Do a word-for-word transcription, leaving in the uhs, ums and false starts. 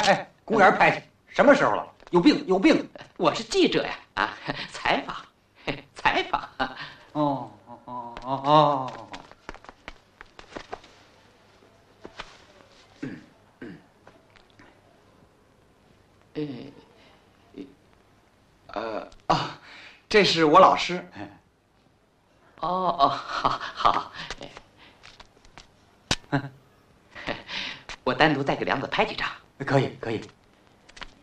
哎，公园拍去，什么时候了？有病有病！ 我是记者呀，啊，采访，采访。 哦哦哦哦哦。 嗯嗯。呃，呃啊，这是我老师。哦哦，好好。我单独再给梁子拍几张。 可以可以。